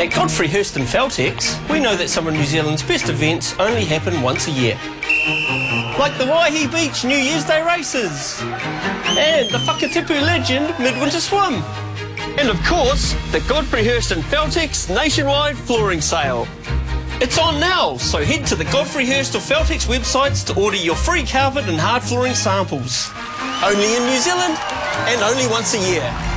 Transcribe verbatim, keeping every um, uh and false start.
At Godfrey Hirst and Feltex, we know that some of New Zealand's best events only happen once a year. Like the Waihi Beach New Year's Day races, and the Whakatipu Legend Midwinter Swim, and of course, the Godfrey Hirst and Feltex nationwide flooring sale. It's on now, so head to the Godfrey Hirst or Feltex websites to order your free carpet and hard flooring samples. Only in New Zealand, and only once a year.